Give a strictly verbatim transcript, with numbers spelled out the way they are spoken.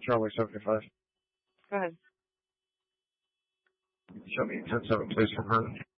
Charlie seventy-five. Go ahead. Show me ten seven, please, from her.